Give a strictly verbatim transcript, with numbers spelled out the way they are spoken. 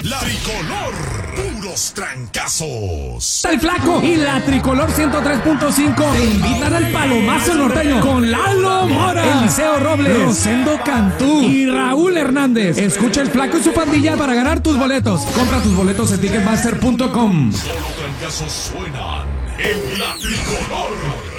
La Tricolor, puros trancazos. El Flaco y la Tricolor ciento tres punto cinco te invitan al Palomazo Norteño con Lalo Mora, Eliseo Robles, Rosendo Cantú y Raúl Hernández. Escucha el Flaco y su pandilla para ganar tus boletos. Compra tus boletos en ticketmaster punto com. Solo trancazos suenan en La Tricolor.